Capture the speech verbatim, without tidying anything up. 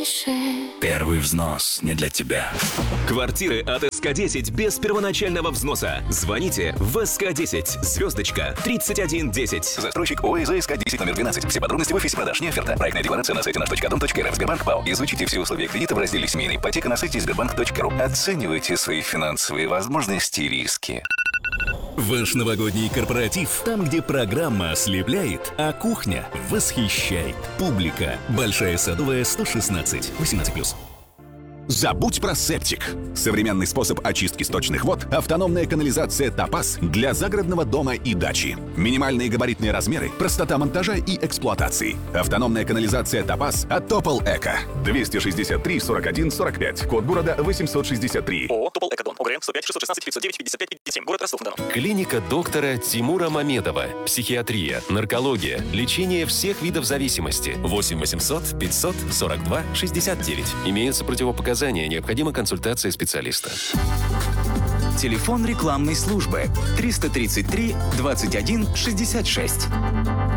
дыши. Первый взнос не для тебя. Квартиры от эс ка десять без первоначального взноса. Звоните в эс ка десять, звездочка, тридцать один десять. Застройщик ОАЭ эс ка десять номер двенадцать. Все подробности в офисе продаж, не оферта. Проектная декларация на сайте наш точка дом точка эр эф. Сбербанк ПАО. Изучите все условия кредита в разделе «Семейная ипотека» на сайте сбербанк точка ру. Оценивайте свои финансовые возможности и риски. Ваш новогодний корпоратив, там, где программа ослепляет, а кухня восхищает. Публика. Большая Садовая, сто шестнадцать. восемнадцать плюс. Забудь про септик. Современный способ очистки сточных вод – автономная канализация «Топаз» для загородного дома и дачи. Минимальные габаритные размеры, простота монтажа и эксплуатации. Автономная канализация «Топаз» от Топол Эко. двести шестьдесят три сорок один сорок пять. Код города восемьсот шестьдесят три. ООО «Топол Экодон». ОГРН сто пять шестьсот шестнадцать пятьсот девять пятьдесят пять пятьдесят семь. Город Ростов-на-Дону. Клиника доктора Тимура Мамедова. Психиатрия, наркология, лечение всех видов зависимости. восемь восемьсот пятьсот сорок два шестьдесят девять. Имеются противопоказания. Необходима консультация специалиста. Телефон рекламной службы триста тридцать три двадцать один шестьдесят шесть.